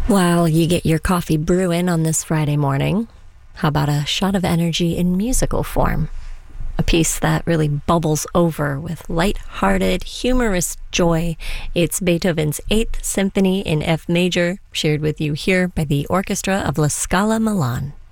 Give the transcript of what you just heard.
While you get your coffee brewing on this Friday morning, how about a shot of energy in musical form? A piece that really bubbles over with light-hearted, humorous joy. It's Beethoven's 8th Symphony in F major, shared with you here by the Orchestra of La Scala Milan.